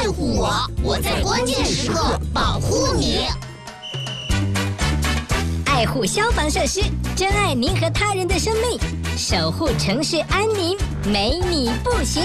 爱护我，我在关键时刻保护你。 爱护消防设施，珍爱您和他人的生命，守护城市安宁，没你不行。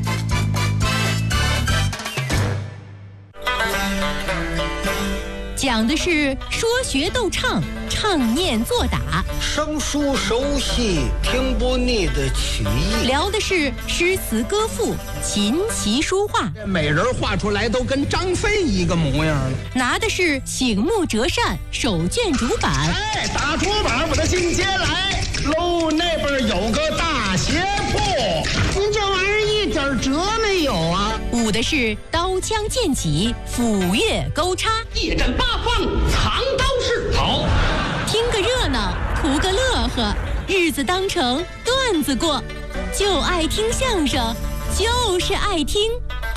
讲的是说学逗唱，唱念做打， 生疏熟悉，听不腻的曲艺。 聊的是诗词歌赋，琴棋书画。 每人画出来都跟张飞一个模样了。 拿的是醒目折扇，手卷竹板。 哎，打竹板我的进阶来喽，那边有个大鞋铺。您这玩意儿一点辙没有啊！ 舞的是刀枪剑戟，斧钺钩叉， 一阵八方藏刀式。好， 听个热闹，图个乐呵，日子当成段子过，就爱听相声，就是爱听。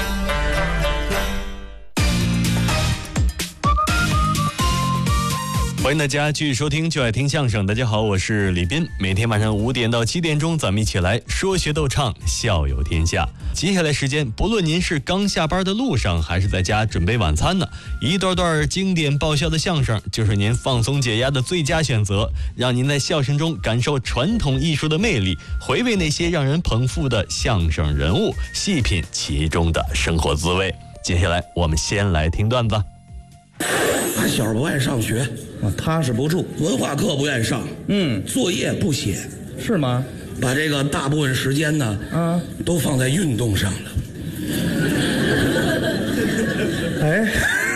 欢迎大家继续收听就爱听相声。大家好，我是李斌。每天晚上5点到7点钟，咱们一起来说学逗唱，笑有天下。接下来时间，不论您是刚下班的路上，还是在家准备晚餐呢，一段段经典爆笑的相声就是您放松解压的最佳选择，让您在笑声中感受传统艺术的魅力，回味那些让人捧腹的相声人物，细品其中的生活滋味。接下来我们先来听段子。 他小时候不爱上学啊，踏实不住， 文化课不愿意上，作业不写， 是吗？ 把这个大部分时间呢，都放在运动上了。 哎，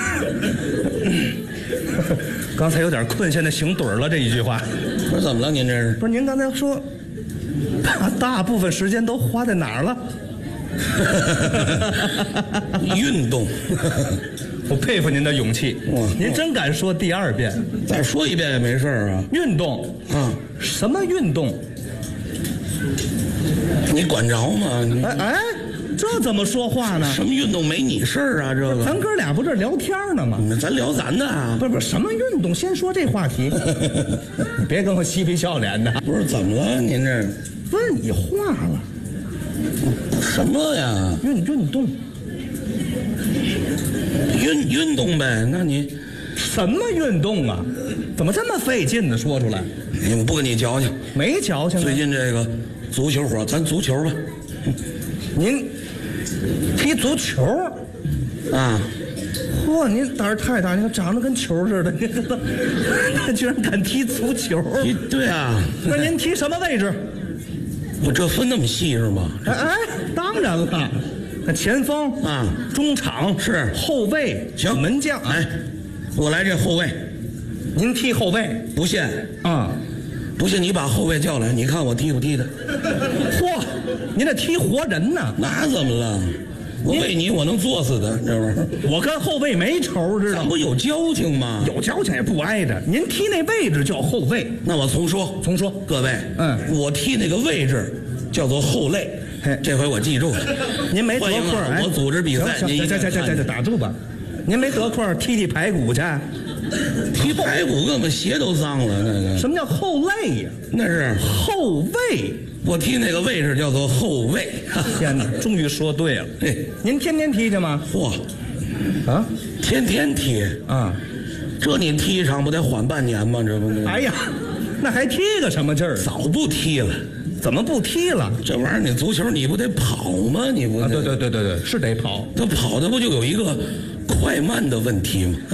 刚才有点困，现在醒盹了。这一句话， 不是怎么了？您这是？ 不是您刚才说，把大部分时间都花在哪儿了？ 运动。 我佩服您的勇气，您真敢说第二遍。 再说一遍也没事啊。 运动啊，什么运动？ 你管着吗？ 哎，这怎么说话呢？ 什么运动没你事儿啊？这个， 咱哥俩不这聊天呢吗？ 咱聊咱的啊。 不是什么运动？先说这话题。你别跟我嬉皮笑脸的。 不是怎么了？您这问你话了？ 什么呀？ 运动。 运动呗，那你什么运动啊？怎么这么费劲呢？说出来。 我不跟你矫情， 没矫情。 最近这个足球火，咱足球吧。 您踢足球啊？ 嚯，您胆儿太大！你看长得跟球似的，你这居然敢踢足球？ 对啊。 那您踢什么位置？ 我这分那么细是吗？ 哎，当然了。那前锋啊， 中场是后卫， 行， 门将。 哎，我来这后卫， 您踢后卫不信啊？ 不信你把后卫叫来，你看我踢不踢的？ 嚯，您这踢活人呢？ 那怎么了？我为你我能作死的，这玩意儿。 我跟后卫没仇，知道吗？ 不有交情吗？ 有交情也不挨着。您踢那位置叫后卫， 那我重说，各位，我踢那个位置叫做后肋。这回我记住了。 您没得空我组织比赛，您行，打住吧。您没得空踢排骨去？ 踢排骨，我们鞋都脏了。那个什么叫后肋呀？ 那是后卫。 我踢那个位置叫做后卫。 天哪，终于说对了。您天天踢去吗？ 嚯， 啊， 天天踢啊？ 这你踢一场不得缓半年吗？这不？ 哎呀，那还踢个什么劲儿？ 早不踢了。 怎么不踢了？ 这玩意儿你足球你不得跑吗？你不？ 对，是得跑。 他跑的不就有一个快慢的问题吗？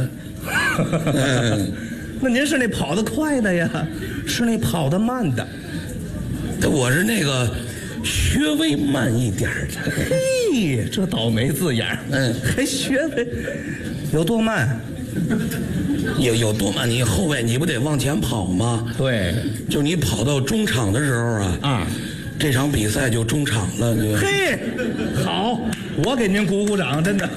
那您是那跑得快的呀，是那跑得慢的。 我是那个稍微慢一点的。 嘿，这倒霉字眼儿。还稍微有多慢？ 有多慢？你后卫你不得往前跑吗？ 对， 就你跑到中场的时候啊，这场比赛就中场了。 嘿，好，我给您鼓鼓掌，真的。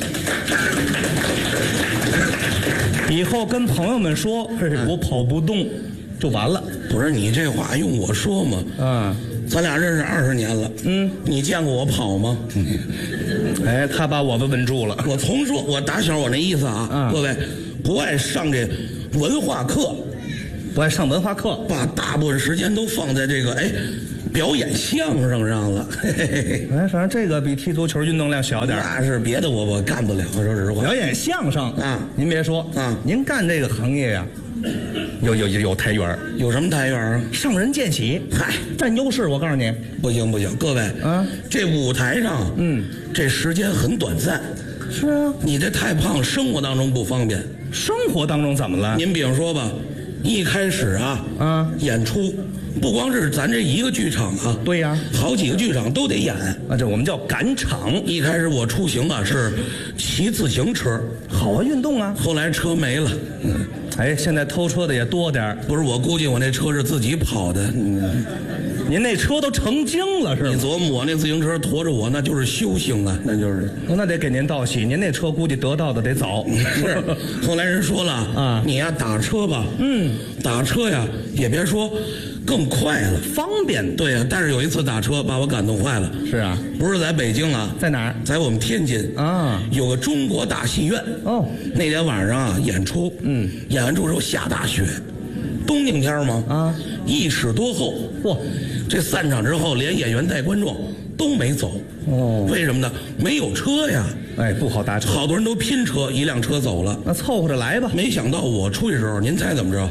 以后跟朋友们说，我跑不动，就完了。 不是你这话用我说吗？ 啊， 咱俩认识20年了。你见过我跑吗？ 哎，他把我们稳住了。 我重说，我打小我那意思啊，各位不爱上这文化课， 不爱上文化课， 把大部分时间都放在这个表演相声上了。嘿嘿嘿， 哎，反正这个比踢足球运动量小点。 那是别的我干不了，说实话。 表演相声啊， 您别说啊， 您干这个行业呀，有台缘， 有什么台缘啊？ 上人见喜， 嗨， 占优势。我告诉你， 不行，各位啊， 这舞台上，这时间很短暂。 是啊， 你这太胖，生活当中不方便。 生活当中怎么了？ 您比方说吧，一开始演出，不光是咱这一个剧场啊， 对呀， 好几个剧场都得演啊，这我们叫赶场。 一开始我出行是骑自行车， 好啊，运动啊。 后来车没了， 哎，现在偷车的也多点儿。 不是，我估计我那车是自己跑的。 您那车都成精了是吗？ 你琢磨我那自行车驮着我，那就是修行啊，那就是。 那得给您道喜，您那车估计得到的得早。 是，后来人说了啊， 你呀打车吧，打车呀也别说更快了， 方便。 对呀，但是有一次打车把我感动坏了。 是啊， 不是在北京啊， 在哪儿？ 在我们天津啊， 有个中国大戏院。 哦， 那天晚上演出，演完之后下大雪，冬景天嘛， 啊 ，1尺多厚。 嚯， 这散场之后，连演员带观众都没走。 哦， 为什么呢？没有车呀。 哎，不好搭车， 好多人都拼车，一辆车走了。 那凑合着来吧。 没想到我出去的时候，您猜怎么着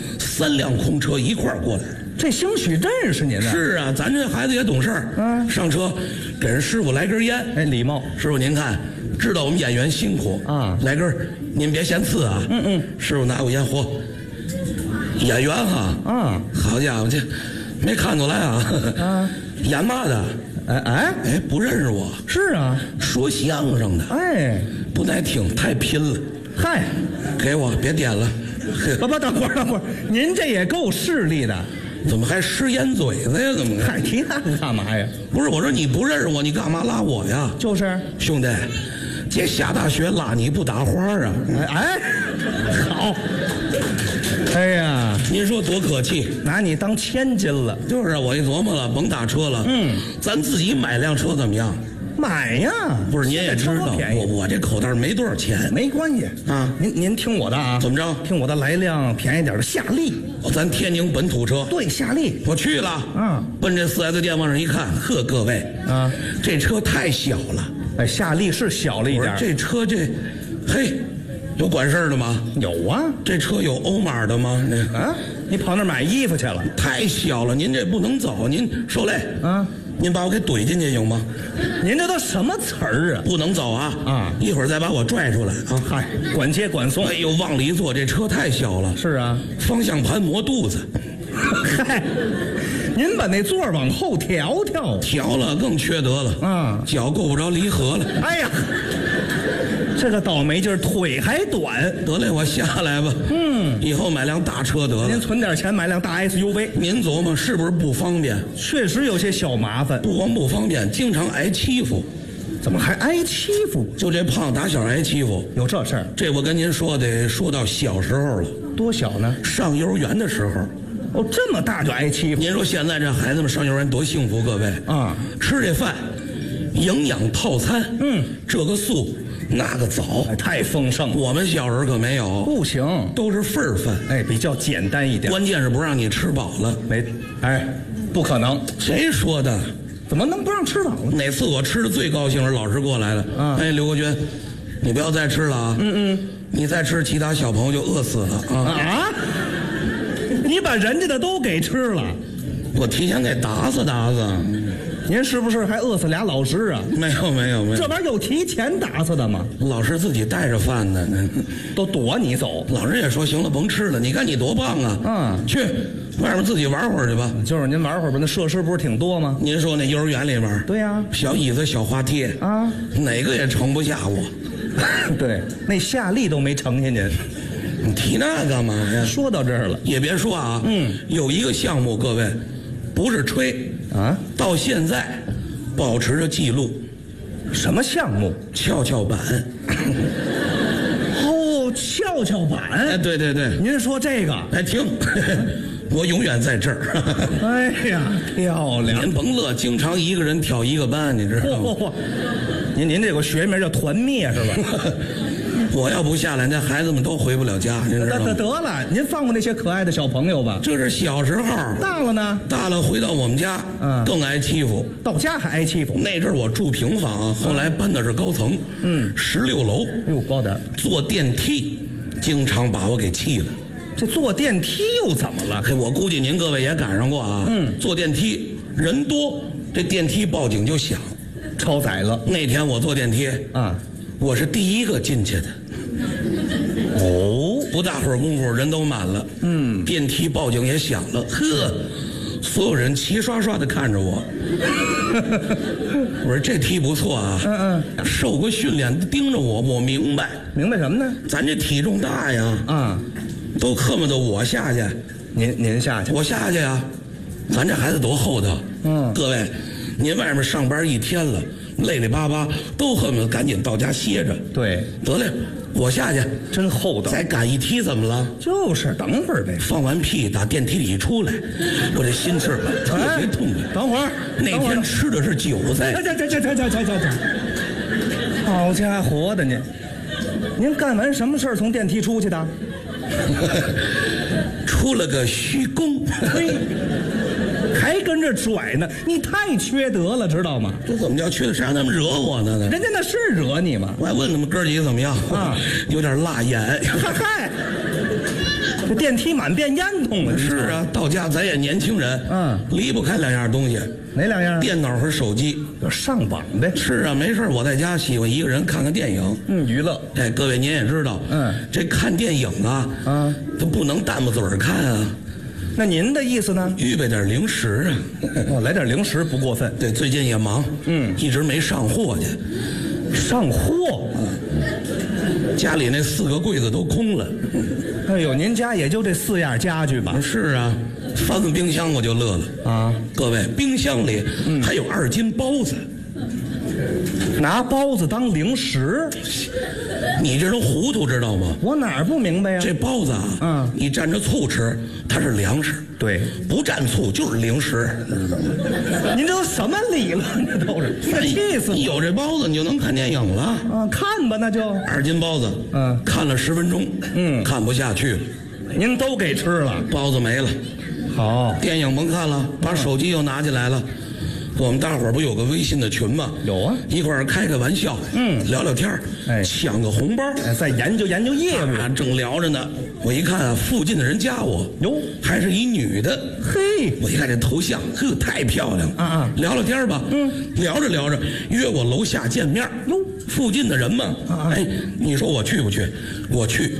？3辆空车一块儿过来。 这兴许认识您呢。 是啊，咱这孩子也懂事儿。上车给人师傅来根烟。 哎，礼貌。 师傅您看，知道我们演员辛苦啊， 来根，您别嫌次啊。师傅拿过烟，嚯，演员哈，好家伙，这没看出来啊。演嘛的？哎，不认识我。 是啊， 说相声的。 哎， 不耐听，太拼了。 嗨， 给我别点了。 不，等会儿，您这也够势利的。 怎么还失烟嘴子呀？怎么还提那个干嘛呀？ 不是，我说你不认识我，你干嘛拉我呀？ 就是， 兄弟，这下大雪拉你不打花啊？ 哎，好。哎呀， 您说多可气， 拿你当千金了。 就是啊，我一琢磨了，甭打车了，咱自己买辆车怎么样？ 买呀！ 不是，您也知道，我这口袋没多少钱。 没关系啊，您听我的啊。 怎么着？ 听我的，来辆便宜点的夏利。 咱天津本土车。对， 夏利。 我去了，奔这4S店往上一看，呵，各位啊，这车太小了。 哎，夏利是小了一点。 这车嘿。有管事儿的吗？ 有啊， 这车有欧码的吗？ 你跑那儿买衣服去了？ 太小了，您这不能走。您受累啊，您把我给怼进去行吗？ 您这都什么词儿啊？ 不能走啊！一会儿再把我拽出来啊！ 嗨，管接管送。 哎呦，往里坐，这车太小了。 是啊， 方向盘磨肚子。 嗨，您把那座往后调调。 调了更缺德了啊！脚够不着离合了。 哎呀！这个倒霉劲儿，腿还短。 得嘞，我下来吧。以后买辆大车得了。 您存点钱买辆大 SUV。 您琢磨是不是不方便？ 确实有些小麻烦。 不光不方便，经常挨欺负。 怎么还挨欺负？ 就这胖打小挨欺负， 有这事儿？ 这我跟您说得说到小时候了。 多小呢？ 上幼儿园的时候。 哦，这么大就挨欺负？ 您说现在这孩子们上幼儿园多幸福，各位啊！吃这饭，营养套餐，这个素。那个早， 太丰盛。 我们小时候可没有， 不行， 都是份儿饭。 哎，比较简单一点。 关键是不让你吃饱了。 不可能。 谁说的？ 怎么能不让吃饱了？ 哪次我吃的最高兴是老师过来了。哎，刘国军，你不要再吃了啊！你再吃，其他小朋友就饿死了啊！ 你把人家的都给吃了， 我提前给打死。 您是不是还饿死俩老师啊？ 没有， 这玩意儿有提前打死的吗？ 老师自己带着饭呢， 都躲你走。 老师也说行了，甭吃了。你看你多棒啊！去外面自己玩会儿去吧。 就是您玩会儿吧，那设施不是挺多吗？ 您说那幼儿园里面， 对呀， 小椅子、小滑梯啊，哪个也盛不下我。 对，那夏利都没盛下您。 你提那干嘛呀？ 说到这儿了， 也别说啊，有一个项目，各位，不是吹啊，到现在保持着记录。 什么项目？ 跷跷板。 哦，跷跷板。 哎，对， 您说这个？ 哎，听，我永远在这儿。 哎呀，漂亮！ 您甭乐，经常一个人挑一个班，你知道吗？ 您这个学名叫团灭是吧？ 我要不下来，那孩子们都回不了家，您知道吗？ 得了，您放过那些可爱的小朋友吧。 这是小时候， 大了呢？ 大了回到我们家，更挨欺负。 到家还挨欺负？ 那阵儿我住平房，后来搬的是高层，16楼， 哟，高点。 坐电梯，经常把我给气了。 这坐电梯又怎么了？ 嘿，我估计您各位也赶上过啊。坐电梯人多，这电梯报警就响， 超载了。 那天我坐电梯我是第一个进去的。哦，不大会儿功夫人都满了，电梯报警也响了，呵，所有人齐刷刷的看着我。我说这梯不错啊，受过训练，盯着我明白。 明白什么呢？ 咱这体重大呀，都恨不得我下去， 您下去， 我下去呀。咱这孩子多厚道，各位，您外面上班一天了，累累巴巴，都恨不得赶紧到家歇着。 对， 得嘞，我下去， 真厚道。 再赶一梯怎么了？ 就是等会儿呗。 放完屁打电梯里出来，我这心气儿特别痛快。 等会儿， 那天吃的是韭菜。 好家伙的您干完什么事儿从电梯出去的？ 出了个虚功。 还跟着拽呢，你太缺德了，知道吗？ 这怎么叫缺德？谁让他们惹我呢？ 人家那是惹你吗？ 我还问他们哥几个怎么样有点辣眼。 嗨，这电梯满变烟囱了。 是啊，到家咱也年轻人，离不开两样东西。 哪两样？电脑和手机。 上网呗。 是啊，没事我在家喜欢一个人看看电影， 娱乐。 哎，各位您也知道，这看电影他不能淡不嘴儿看啊。 那您的意思呢？ 预备点零食啊！ 来点零食不过分。 对，最近也忙，一直没上货去。 上货？ 家里那4个柜子都空了。 哎呦，您家也就这4样家具吧？ 是啊，翻翻冰箱我就乐了各位，冰箱里还有2斤包子。 拿包子当零食？ 你这人糊涂知道吗？ 我哪儿不明白呀？ 这包子你蘸着醋吃，它是粮食； 对， 不蘸醋就是零食。 您这都什么理论？这都是，你可气死我！ 你有这包子，你就能看电影了。 看吧，那就 2斤包子，看了10分钟，看不下去了。 您都给吃了， 包子没了。 好， 电影甭看了，把手机又拿起来了。我们大伙儿不有个微信的群吗？ 有啊， 一块儿开个玩笑，聊聊天儿，抢个红包， 再研究研究业务。 正聊着呢，我一看附近的人加我，哟，还是一女的。 嘿， 我一看这头像，太漂亮了聊聊天吧，聊着聊着约我楼下见面。哟，附近的人嘛，你说我去不去？我去。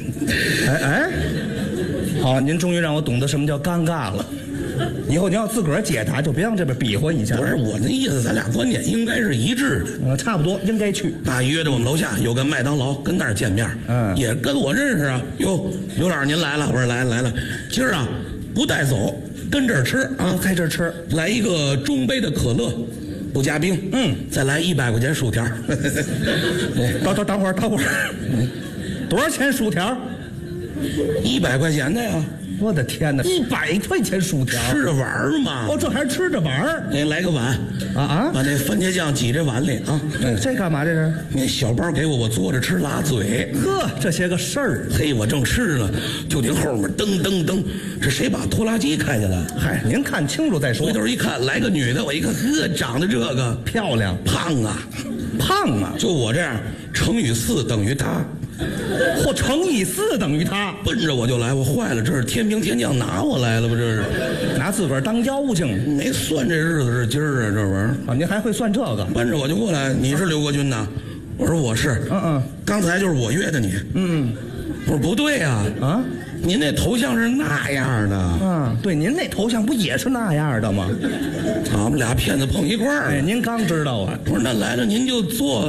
好，您终于让我懂得什么叫尴尬了。以后您要自个儿解答，就别往这边比划一下。不是我那意思，咱俩观点应该是一致的。差不多，应该去。约着我们楼下有个麦当劳，跟那儿见面。也跟我认识啊。哟，刘老师您来了，我说来了。今儿不带走，跟这儿吃在这儿吃。来一个中杯的可乐，不加冰。再来100块钱薯条。等会儿，多少钱薯条？100块钱的呀。我的天哪！100块钱薯条，吃着玩嘛？这还吃着玩？给来个碗把那番茄酱挤这碗里这干嘛？这是那小包给我嘬着吃拉嘴。这些个事儿。嘿，我正吃着呢，就听后面噔噔噔，这谁把拖拉机开去了？嗨，您看清楚再说。回头一看，来个女的，我一看，长得这个漂亮，胖啊！就我这样，乘以4等于她。或乘以4等于他，奔着我就来，我坏了，这是天兵天将拿我来了吧？这是拿自个儿当妖精，没算这日子是今儿这玩意儿您还会算这个？奔着我就过来，你是刘国军呐？我说我是，刚才就是我约的你，我说不对呀，您那头像是那样的，对，您那头像不也是那样的吗？我们俩骗子碰一块儿，您刚知道啊？我说那来了您就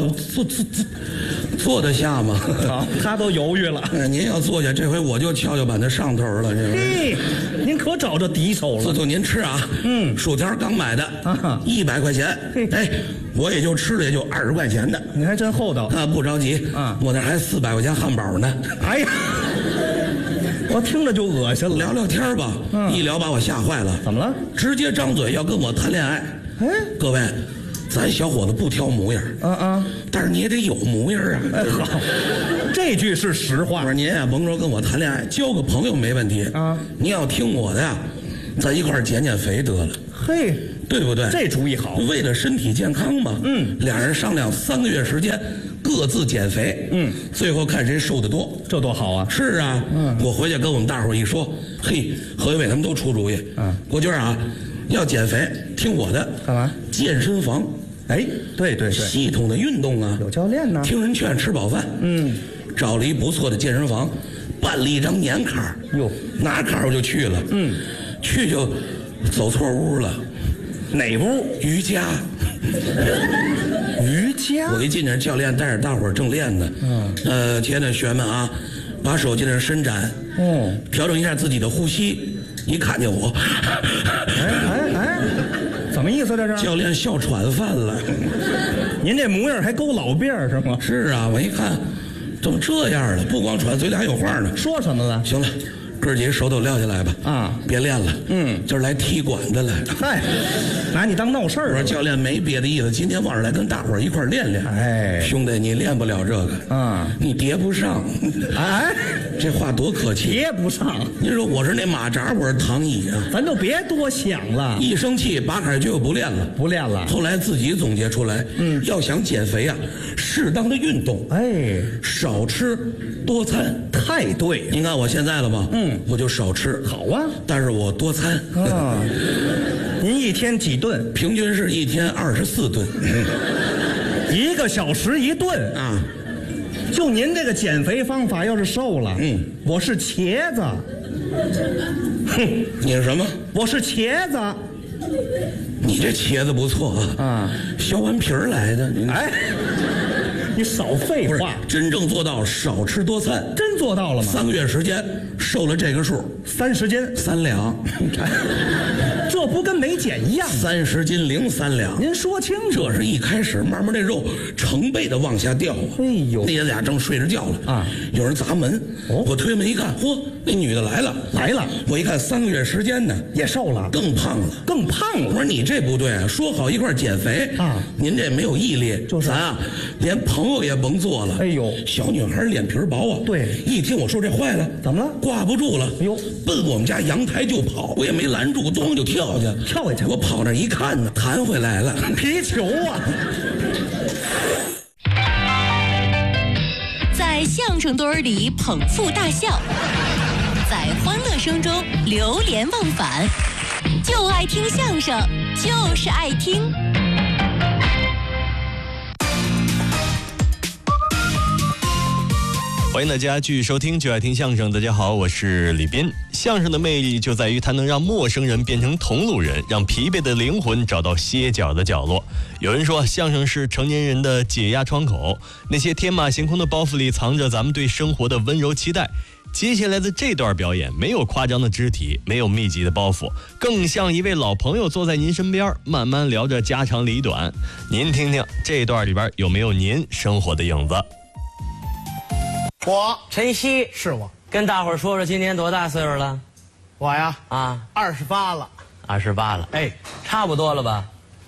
坐得下吗？他都犹豫了。您要坐下，这回我就跷板的上头了。嘿，您可找着敌手了。就您吃薯条刚买的100块钱，我也就吃了也就20块钱的。你还真厚道不着急我那还400块钱汉堡呢。哎呀，我听着就恶心了。聊聊天吧，一聊把我吓坏了。怎么了？直接张嘴要跟我谈恋爱。各位。咱小伙子不挑模样但是你也得有模样啊。 好，这句是实话。 我说您啊，甭说跟我谈恋爱，交个朋友没问题啊。您要听我的呀，咱一块儿减肥得了。 嘿， 对不对？ 这主意好。 为了身体健康嘛。俩人商量3个月时间，各自减肥。最后看谁瘦得多， 这多好啊！ 是啊。我回去跟我们大伙一说，嘿，何伟他们都出主意。国军啊，要减肥，听我的。 干嘛？ 健身房。 哎，对对对， 系统的运动啊， 有教练呢。 听人劝，吃饱饭。找了一不错的健身房，办了一张年卡。 哟， 拿卡我就去了。去就走错屋了。 哪屋？ 瑜伽。 瑜伽。 我一进去，教练带着大伙儿正练呢。亲爱的学员们啊，把手尽量伸展。调整一下自己的呼吸。一看见我， 哎，怎么意思这是？ 教练笑喘饭了。 您这模样还勾老辫儿是吗？ 是啊，我一看，怎么这样了？不光喘，嘴里还有话呢。 说什么了？ 行了，哥儿几个手都撂下来吧。别练了。今儿来踢馆子来。 嗨，拿你当闹事儿。 我说教练没别的意思，今天晚上来跟大伙儿一块儿练练。哎，兄弟，你练不了这个。你叠不上。哎，这话多客气。 叠不上。 您说我是那马扎，我是躺椅啊。 咱就别多想了。 一生气，拔开就不练了。 不练了。 后来自己总结出来，要想减肥啊，适当的运动。哎，少吃多餐。 太对了。 您看我现在了吗？我就少吃。 好啊， 但是我多餐。 您一天几顿？ 平均是一天24顿。 1个小时1顿啊！就您这个减肥方法，要是瘦了，我是茄子。 哼，你是什么？ 我是茄子。 你这茄子不错啊！削完皮儿来的。 哎，你少废话。 真正做到少吃多餐， 真做到了吗 ？3个月时间瘦了这个数 ，30斤 3两。 这不跟没减一样 ？30斤零3两。 您说清楚。 这是一开始，慢慢这肉成倍的往下掉啊！ 哎呦， 那俩正睡着觉了啊！有人砸门，我推门一看，嚯，那女的来了。我一看3个月时间呢， 也瘦了， 更胖了。我说你这不对啊！说好一块减肥啊，您这没有毅力，咱啊连朋友也甭做了。哎呦，小女孩脸皮薄啊。对，一听我说这坏了，怎么了？挂不住了。哎呦，奔我们家阳台就跑，我也没拦住，咚就跳下去。我跑那一看呢，弹回来了， 皮球啊！ 在相声堆儿里捧腹大笑，在欢乐声中流连忘返，就爱听相声，就是爱听。 欢迎大家继续收听就爱听相声。大家好，我是李斌。相声的魅力就在于它能让陌生人变成同路人，让疲惫的灵魂找到歇脚的角落。有人说，相声是成年人的解压窗口，那些天马行空的包袱里藏着咱们对生活的温柔期待。接下来的这段表演没有夸张的肢体，没有密集的包袱，更像一位老朋友坐在您身边，慢慢聊着家长里短。您听听这段里边有没有您生活的影子？ 我陈曦是我， 跟大伙儿说说今年多大岁数了？ 我呀28了。 28了，哎，差不多了吧？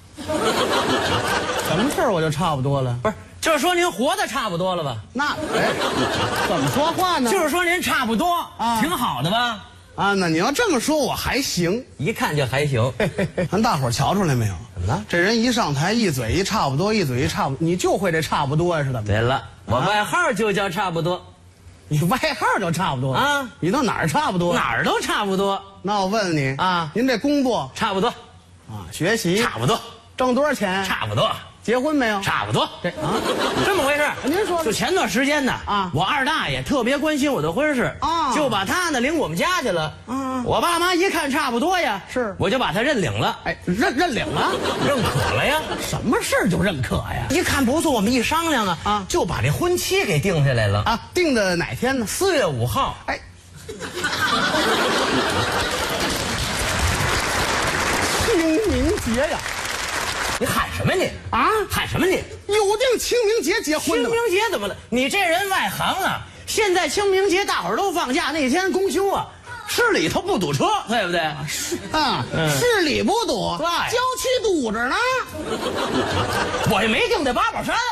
什么事儿我就差不多了？ 不是，就是说您活得差不多了吧？ 那怎么说话呢？ 就是说您差不多啊，挺好的吧？ 啊，那你要这么说，我还行， 一看就还行。 咱大伙儿瞧出来没有？ 怎么了？ 这人一上台，一嘴一差不多，一嘴一差不多，你就会这差不多呀？是怎么？ 对了，我外号就叫差不多。 你外号就差不多啊？ 你到哪儿差不多？ 哪儿都差不多。 那我问你啊， 您这工作差不多啊？学习差不多。 挣多少钱？ 差不多。 结婚没有？ 差不多。 这么回事？ 您说， 就前段时间呢啊，我二大爷特别关心我的婚事啊，就把他呢领我们家去了啊。我爸妈一看差不多呀，是我就把他认领了。 哎，认领了， 认可了呀？ 什么事就认可呀？ 一看不错，我们一商量啊，就把这婚期给定下来了啊。定的哪天呢 ？4月5号。 哎，清明节呀！ 你喊什么你啊？ 喊什么你？ 有定清明节结婚的。 清明节怎么了？你这人外行啊！现在清明节大伙儿都放假，那天公休啊，市里头不堵车，对不对？ 市里不堵， 对， 郊区堵着呢。 我也没定在八宝山。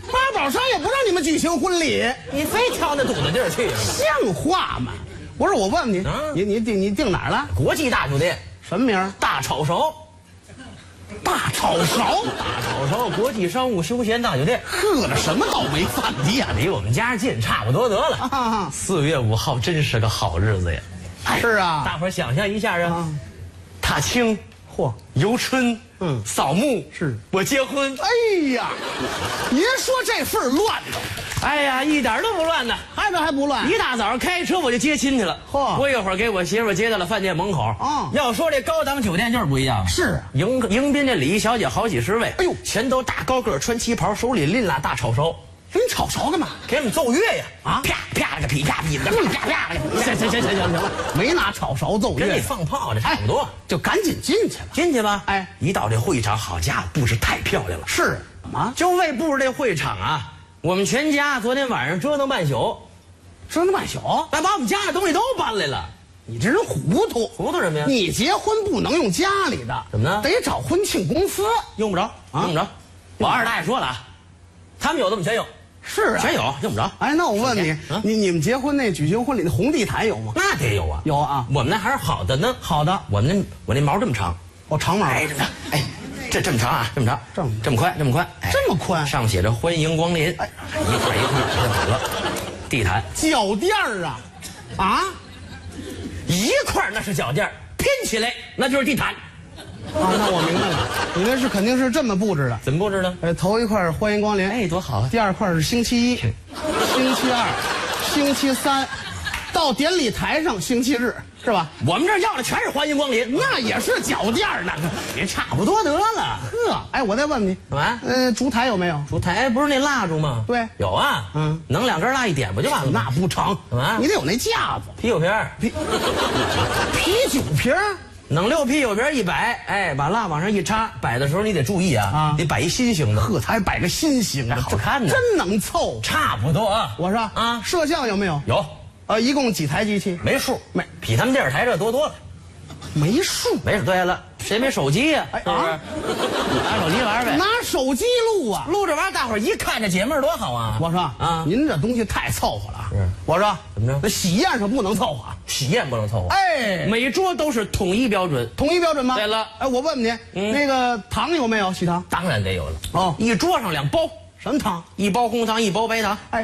八宝山也不让你们举行婚礼， 你非挑那堵的地儿去， 像话吗？不是，我问问你，你定哪儿了？ 国际大酒店， 什么名？ 大炒熟。 大炒勺， 大炒勺国际商务休闲大酒店， 喝了什么倒霉饭店？ 离我们家近，差不多得了。4月5号真是个好日子呀！ 是啊， 大伙儿想象一下啊，踏青，游春，扫墓， 是我结婚。 哎呀，您说这份乱的， 哎呀，一点都不乱呢， 还不乱。 一大早开车我就接亲去了，过一会儿给我媳妇接到了饭店门口。要说这高档酒店就是不一样， 是迎宾这礼仪小姐好几十位，哎呦，全都大高个穿旗袍，手里拎拉大炒勺。 给你炒勺干嘛？ 给我们奏乐呀！啊，啪啪了个噼啪噼的，啪啪了个。 行了，没拿炒勺奏乐， 跟你放炮的差不多， 就赶紧进去了。 进去吧。哎，一到这会场，好家伙，布置太漂亮了。 是啊， 就为布置这会场啊，我们全家昨天晚上折腾半宿，咱把我们家的东西都搬来了。 你这人糊涂什么呀？ 你结婚不能用家里的， 怎么呢？ 得找婚庆公司， 用不着，用不着。我二大爷说了啊，他们有的我们全有。 是啊， 全有，用不着。 哎，那我问你，你们结婚那举行婚礼的红地毯有吗？ 那得有啊， 有啊。 我们那还是好的呢。 好的， 我那毛这么长， 长毛。 哎，这么长啊，这么长，这么宽， 这么宽， 上面写着欢迎光临。哎，一块就好了。地毯， 脚垫儿啊， 一块那是脚垫，拼起来那就是地毯。 那我明白了，你那是肯定是这么布置的。 怎么布置的？ 头一块欢迎光临， 哎，多好啊！ 第二块是星期1，星期2，星期3，到典礼台上星期日，是吧？ 我们这儿要的全是欢迎光临， 那也是脚垫那个， 也差不多得了。 哎，我再问你， 干嘛？ 烛台有没有？ 烛台不是那蜡烛吗？ 对， 有啊。能2根蜡一点不就完了？ 那不成，你得有那架子。 啤酒瓶， 啤酒瓶。 弄6啤酒瓶一摆，哎，把蜡往上一插，摆的时候你得注意啊，得摆一心形的。 还摆个心形的， 好看呢， 真能凑。 差不多啊。 我说啊，摄像有没有？ 有。 一共几台机器？ 没数，比他们电视台这多多了。 没数。 对了，谁没手机呀？是不是？拿手机玩呗。 拿手机录啊， 录这玩意儿，大伙儿一看这解闷多好啊！ 我说啊，您这东西太凑合了。我说怎么着？ 那喜宴上不能凑合， 喜宴不能凑合。 哎， 每桌都是统一标准， 统一标准吗？ 对了， 哎，我问问您，那个糖有没有？喜糖？ 当然得有了。 哦， 一桌上2包， 什么糖 ？1包红糖，1包白糖。 哎，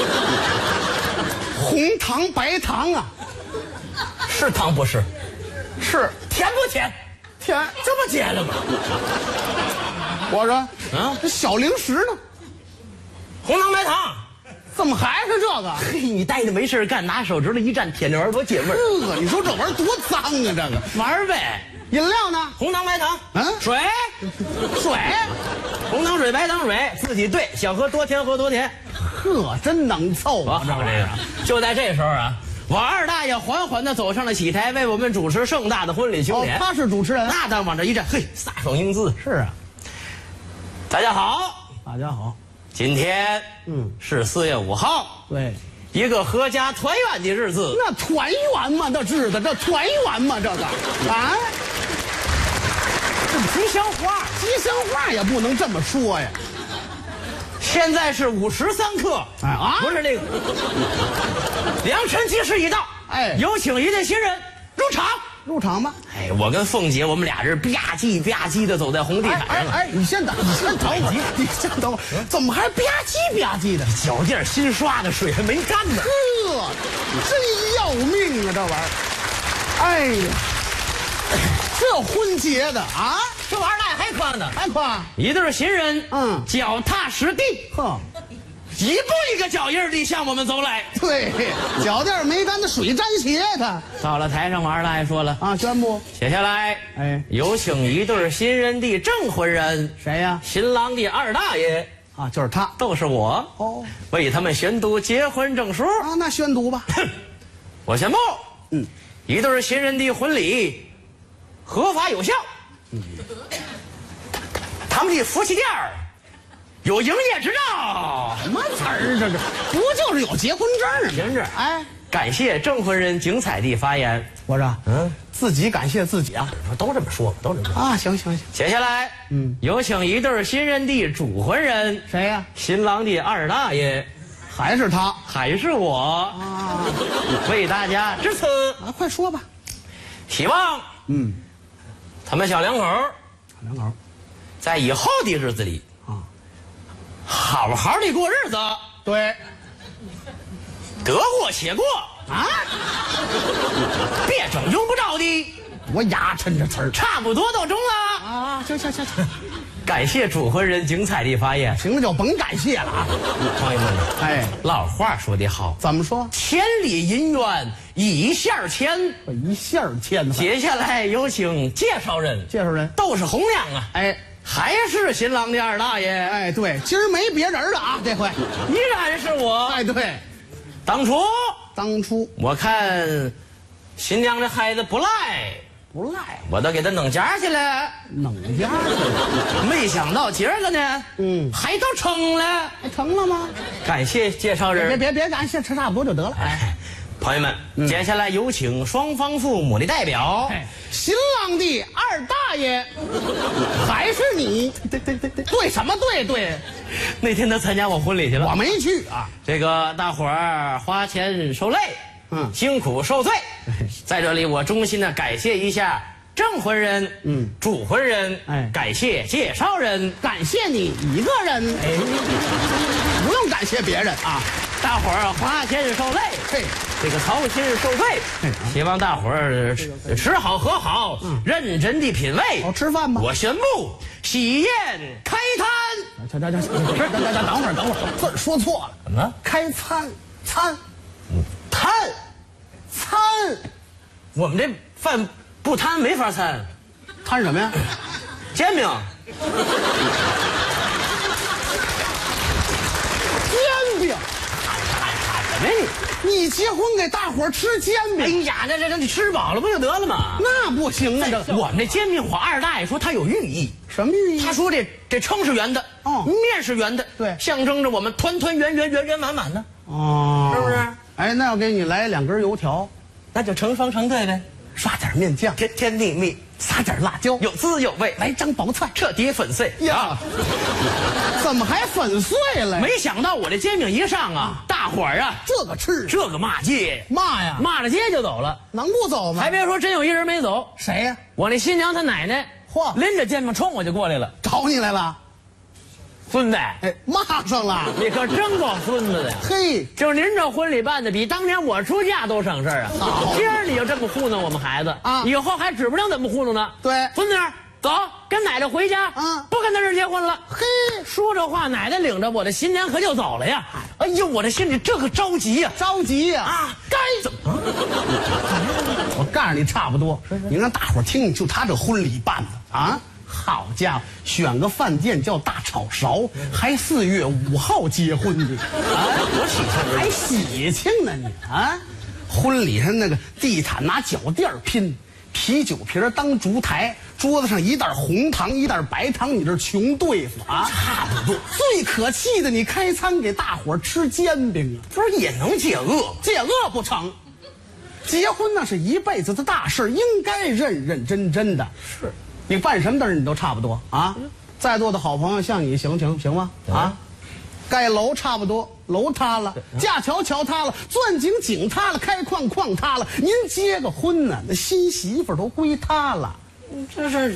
红糖白糖啊， 是糖不是？ 是甜不甜？ 甜， 这么甜了吗？ 我说这小零食呢？ 红糖白糖， 怎么还是这个？ 嘿，你待着没事干，拿手指头一蘸，舔这玩意儿多解味儿。 你说这玩意儿多脏啊！这个玩呗。 饮料呢？ 红糖白糖，水，红糖水白糖水，自己兑，想喝多甜喝多甜。 真能凑合这玩意儿。 就在这时候啊，我二大爷缓缓地走上了喜台，为我们主持盛大的婚礼庆典。 他是主持人， 那当往这一站，嘿，飒爽英姿。 是啊， 大家好， 大家好。 今天是4月5号， 对， 一个阖家团圆的日子。 那团圆嘛，这日子，这团圆嘛，这个啊， 这吉祥话， 吉祥话也不能这么说呀。 现在是53刻，不是那个良辰吉时已到，哎，有请一对新人入场吧。哎，我跟凤姐，我们俩人吧唧吧唧的走在红地毯上。 哎，你先等会儿，怎么还吧唧吧唧的？ 脚垫新刷的，水还没干呢。 真要命啊，这玩意儿！哎呀，这婚结的啊， 这玩意儿那还夸呢， 还夸一对新人，脚踏实地，一步一个脚印地向我们走来。 对，脚垫没干的水沾鞋他。 到了台上，我二大爷说了啊，宣布接下来，有请一对新人的证婚人。 谁呀？ 新郎的二大爷啊，就是他， 都是我。哦，为他们宣读结婚证书啊，那宣读吧。 我宣布，一对新人的婚礼合法有效。他们的夫妻店有营业执照。 什么词儿？这不就是有结婚证吗？ 行是。哎，感谢证婚人精彩的发言。 我说，自己感谢自己啊， 都这么说，都这么说啊，行。 接下来，有请一对新人的主婚人， 谁呀？ 新郎的二大爷， 还是他， 还是我啊，为大家致辞啊，快说吧。 希望，他们小两口，在以后的日子里啊，好好的过日子。 对， 得过且过啊，别整用不着的。 我牙抻着词儿， 差不多到中了啊！行， 感谢主婚人精彩的发言。 行了，就甭感谢了啊， 朋友们。 哎， 老话说得好， 怎么说？ 千里姻缘一线牵， 一线牵。 接下来有请介绍人，都是红娘啊！ 哎， 还是新郎的二大爷。 哎，对，今儿没别人了啊，这回依然是我。 哎，对， 当初我看新娘的孩子不赖，我都给他弄家去了，没想到今儿个呢，还都成了， 还成了吗？ 感谢介绍人， 别感谢，差不多就得了。 哎，朋友们，接下来有请双方父母的代表， 新郎的二大爷，还是你？对什么对？ 那天他参加我婚礼去了， 我没去啊。 这个大伙儿花钱受累。辛苦受罪，在这里我衷心的感谢一下证婚人，主婚人，感谢介绍人， 感谢你一个人，不用感谢别人啊。 大伙儿花钱受累，这个操心受罪，希望大伙儿吃好喝好，认真的品味。 好吃饭吧。 我宣布喜宴开摊。 等会儿，字儿说错了。 怎么了？ 开餐。 我们这饭不摊没法摊， 摊什么呀？ 煎饼。 煎饼？什么呀你结婚给大伙儿吃煎饼？ 哎呀，那你吃饱了不就得了吗？ 那不行啊！ 我们这煎饼，我二大爷说他有寓意。 什么寓意？ 他说这称是圆的，面是圆的， 对， 象征着我们团团圆圆满满的。 哦， 是不是？ 哎，那要给你来2根油条， 那就成双成对呗。 刷点面酱， 甜蜜蜜， 撒点辣椒， 有滋有味。 来张薄菜， 彻底粉碎呀！怎么还粉碎了？ 没想到我这煎饼一上啊，大伙儿啊， 这个吃， 这个骂街，骂着街就走了， 能不走吗？ 还别说，真有一人没走。 谁呀？ 我那新娘她奶奶，拎着煎饼冲我就过来了， 找你来了。 孙子， 骂上了， 你可真够孙子的。 嘿， 就是您这婚礼办的比当年我出嫁都省事儿啊！今儿你就这么糊弄我们孩子啊，以后还指不定怎么糊弄呢。 对， 孙子，走，跟奶奶回家啊，不跟他这儿结婚了。 嘿， 说这话，奶奶领着我的新娘可就走了呀。哎呦，我这心里这个着急呀，啊！该怎么？ 我告诉你，差不多。你让大伙儿听，就他这婚礼办的啊。好家伙，选个饭店叫大炒勺，还4月5号结婚的啊， 多喜庆， 还喜庆呢你啊！婚礼上那个地毯拿脚垫拼，啤酒瓶当烛台，桌子上一袋红糖一袋白糖，你这穷对付啊！ 差不多。 最可气的，你开餐给大伙儿吃煎饼啊， 不是也能解饿？ 解饿不成？结婚那是一辈子的大事，应该认认真真的。 是。 你办什么的人你都差不多啊！在座的好朋友像你行吗？啊，盖楼差不多，楼塌了，架桥塌了，钻井塌了，开矿塌了，您结个婚呢，那新媳妇都归他了， 这是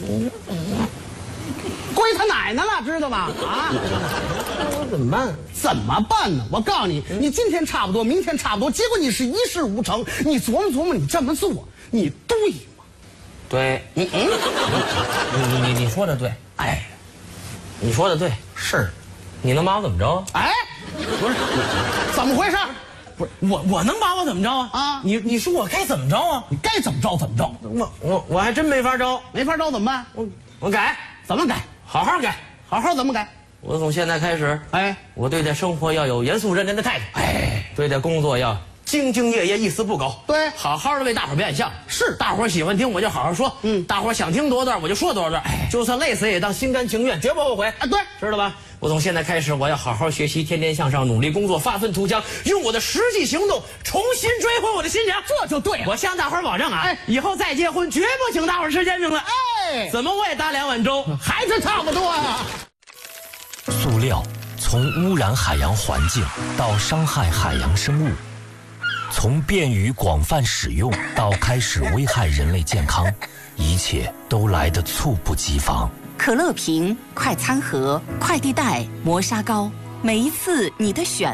归他奶奶了，知道吧？啊， 我怎么办？ 怎么办呢？我告诉你，你今天差不多，明天差不多，结果你是一事无成。你琢磨，你这么做，你对吗？ 对，你说的对， 哎， 你说的对， 是， 你能把我怎么着？ 哎，不是，怎么回事？ 不是我能把我怎么着啊？ 啊， 你说我该怎么着啊？ 你该怎么着怎么着？ 我还真没法着， 没法着怎么办？ 我改， 怎么改？ 好好改， 好好怎么改？ 我从现在开始，我对待生活要有严肃认真的态度，对待工作要兢兢业业，一丝不苟。 对， 好好的为大伙变相。 是， 大伙喜欢听我就好好说。大伙想听多少段我就说多少段。就算累死也当心甘情愿，绝不后悔。 啊，对， 知道吧？ 我从现在开始，我要好好学习，天天向上，努力工作，发愤图强，用我的实际行动重新追回我的心凉。 这就对了。 我向大伙儿保证啊，以后再结婚绝不请大伙儿吃煎饼了。怎么我也打2碗粥， 还是差不多呀。 塑料从污染海洋环境到伤害海洋生物，从便于广泛使用到开始危害人类健康，一切都来得猝不及防。 可乐瓶、快餐盒、快递袋、磨砂膏，每一次你的选